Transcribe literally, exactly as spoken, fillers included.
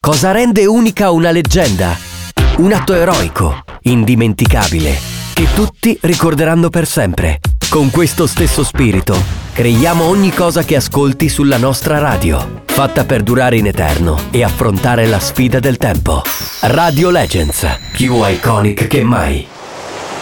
Cosa rende unica una leggenda? Un atto eroico, indimenticabile, che tutti ricorderanno per sempre. Con questo stesso spirito, creiamo ogni cosa che ascolti sulla nostra radio, fatta per durare in eterno e affrontare la sfida del tempo. Radio Legends, più iconic che mai.